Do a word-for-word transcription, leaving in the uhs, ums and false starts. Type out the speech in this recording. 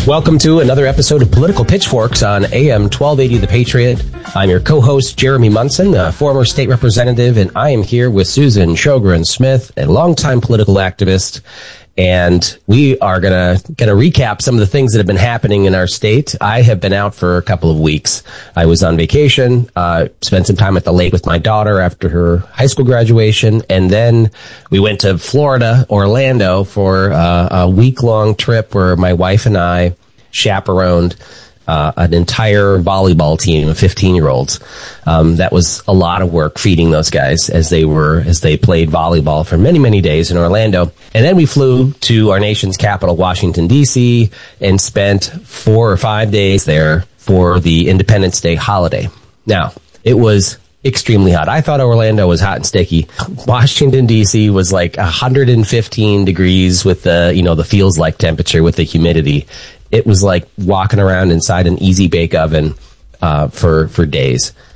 Welcome to another episode of Political Pitchforks on A M twelve eighty The Patriot. I'm your co-host, Jeremy Munson, a former state representative, and I am here with Susan Sjogren Smith, a longtime political activist. And we are gonna gonna recap some of the things that have been happening in our state. I have been out for a couple of weeks. I was on vacation, uh, spent some time at the lake with my daughter after her high school graduation, and then we went to Florida, Orlando, for uh, a week-long trip where my wife and I chaperoned Uh, an entire volleyball team of fifteen-year-olds. Um, that was a lot of work feeding those guys as they were as they played volleyball for many, many days in Orlando. And then we flew to our nation's capital, Washington, D C, and spent four or five days there for the Independence Day holiday. Now, it was extremely hot. I thought Orlando was hot and sticky. Washington, D C was like one hundred fifteen degrees with the, you know, the feels like temperature with the humidity. It was like walking around inside an easy bake oven uh, for for days.